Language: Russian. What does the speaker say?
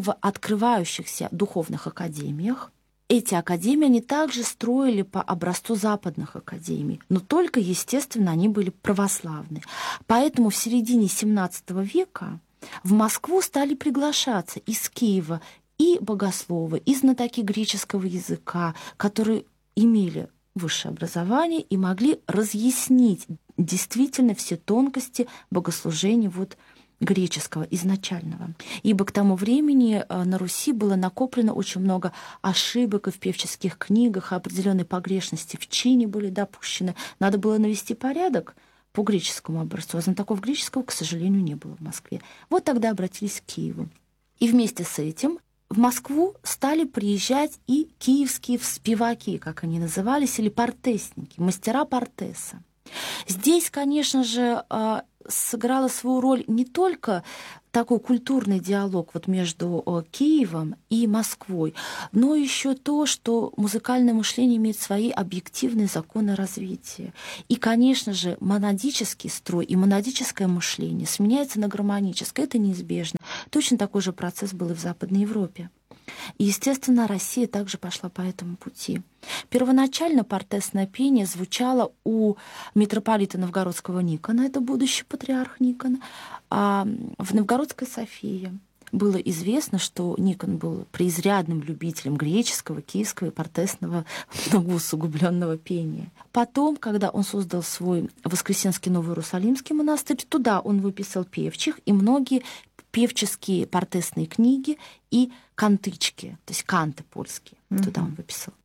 в открывающихся духовных академиях. Эти академии они также строили по образцу западных академий, но только, естественно, они были православные. Поэтому в середине XVII века в Москву стали приглашаться из Киева и богословы, и знатоки греческого языка, которые имели высшее образование и могли разъяснить действительно все тонкости богослужения греческого изначального. Ибо к тому времени на Руси было накоплено очень много ошибок и в певческих книгах, определенные погрешности в чине были допущены. Надо было навести порядок по греческому образцу, а знатоков греческого, к сожалению, не было в Москве. Вот тогда обратились к Киеву. И вместе с этим в Москву стали приезжать и киевские вспеваки, как они назывались, или портесники, мастера портеса. Здесь, конечно же, сыграла свою роль не только такой культурный диалог между Киевом и Москвой, но еще то, что музыкальное мышление имеет свои объективные законы развития. И, конечно же, монадический строй и монадическое мышление сменяется на гармоническое. Это неизбежно. Точно такой же процесс был и в Западной Европе. И, естественно, Россия также пошла по этому пути. Первоначально портесное пение звучало у митрополита Новгородского Никона, это будущий патриарх Никон, а в Новгородской Софии было известно, что Никон был преизрядным любителем греческого, киевского и портесного многоусугубленного пения. Потом, когда он создал свой Воскресенский Новый Иерусалимский монастырь, туда он выписал певчих и многие певческие портесные книги и кантычки, то есть канты польские. Туда он выписал.